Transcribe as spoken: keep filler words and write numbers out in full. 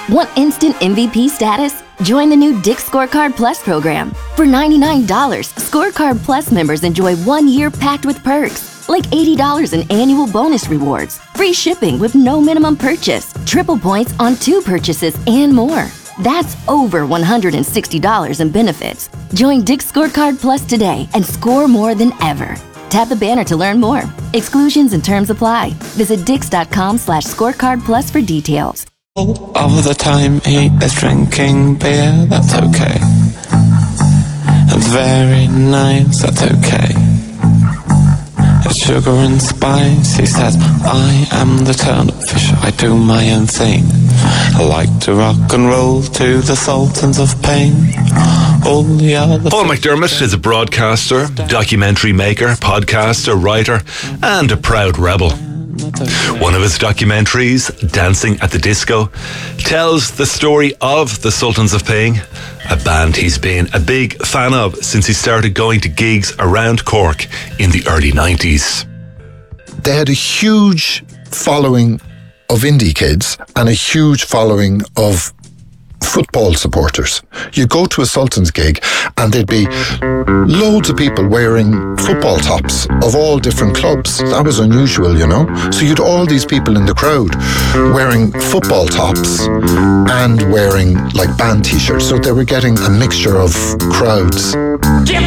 Want instant M V P status? Join the new Dick's Scorecard Plus program. For ninety-nine dollars, Scorecard Plus members enjoy one year packed with perks, like eighty dollars in annual bonus rewards, free shipping with no minimum purchase, triple points on two purchases, and more. That's over one hundred sixty dollars in benefits. Join Dick's Scorecard Plus today and score more than ever. Tap the banner to learn more. Exclusions and terms apply. Visit dix.com slash scorecard plus for details. All the time he is drinking beer, that's okay. It's very nice, that's okay. It's sugar and spice, he says, I am the turnip fish, I do my own thing. I like to rock and roll to the Sultans of Pain. All the other Paul McDermott is a broadcaster, documentary maker, podcaster, writer, and a proud rebel. One of his documentaries, Dancing at the Disco, tells the story of the Sultans of Pain, a band he's been a big fan of since he started going to gigs around Cork in the early nineties. They had a huge following of indie kids and a huge following of football supporters. You go to a Sultans gig and there'd be loads of people wearing football tops of all different clubs. That was unusual, you know. So you'd all these people in the crowd wearing football tops and wearing like band t-shirts. So they were getting a mixture of crowds.